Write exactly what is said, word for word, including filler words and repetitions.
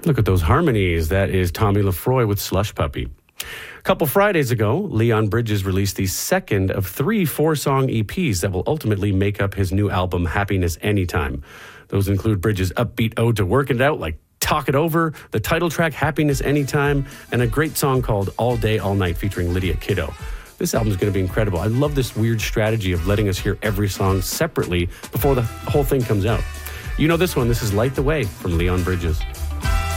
Look at those harmonies. That is Tommy Lefroy with Slush Puppy. A couple Fridays ago, Leon Bridges released the second of three four-song E Ps that will ultimately make up his new album, Happiness Anytime. Those include Bridges' upbeat ode to working it out, like Talk It Over, the title track, Happiness Anytime, and a great song called All Day, All Night featuring Lydia Kiddo. This album is going to be incredible. I love this weird strategy of letting us hear every song separately before the whole thing comes out. You know this one. This is Light the Way from Leon Bridges.